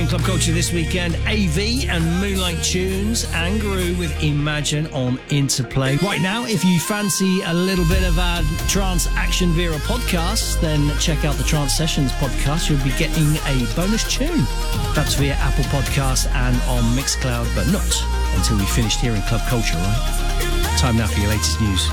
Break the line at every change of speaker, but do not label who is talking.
in Club Culture this weekend. AV and Moonlight Tunes and Guru with Imagine on Interplay. Right now, if you fancy a little bit of our Trance Action Vera podcast, then check out the Trance Sessions podcast. You'll be getting a bonus tune. That's via Apple Podcasts and on Mixcloud, but not until we finished here in Club Culture, right? Time now for your latest news.